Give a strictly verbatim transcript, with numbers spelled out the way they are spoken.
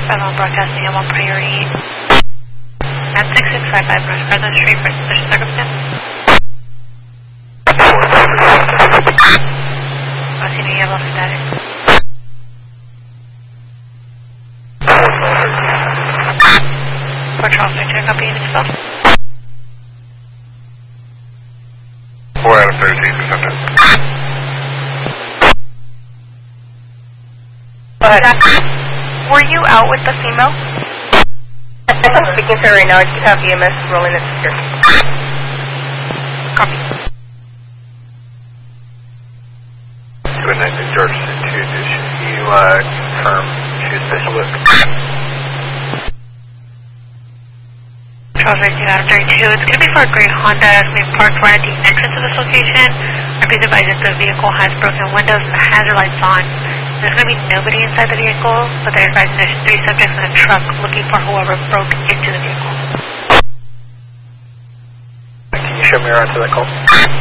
Avalon Broadcasting, I'm on priority. At six six five five North President Street for suspicious circumstance. I see the yellow static. Port Charles, I copy unit yourself. four out of thirteen, Defendant. Go ahead. Were you out with the female? I'm speaking to her right now. I just have E M S rolling it here. Copy. Good night, New Georgia two. Can you uh, confirm two specialist? Charles, right out of thirty-two. It's going to be for a gray Honda. It's going to be parked right at the entrance to this location. I'm please advise that the vehicle has broken windows and the hazard lights on. There's going to be nobody inside the vehicle, but they're advising there's three subjects in a truck looking for whoever broke into the vehicle. Can you show me around to that call?